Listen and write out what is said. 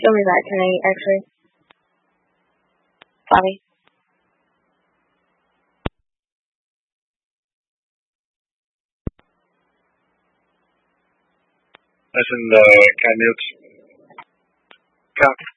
She'll be back tonight, actually. Bobby. Listen, Cat Newts. Copy.